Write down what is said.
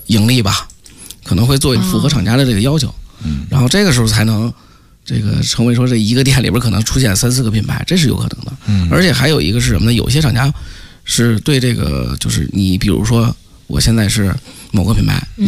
盈利吧，可能会做符合厂家的这个要求，然后这个时候才能这个成为说这一个店里边可能出现3-4个品牌，这是有可能的。而且还有一个是什么呢？有些厂家是对这个就是你比如说我现在是某个品牌。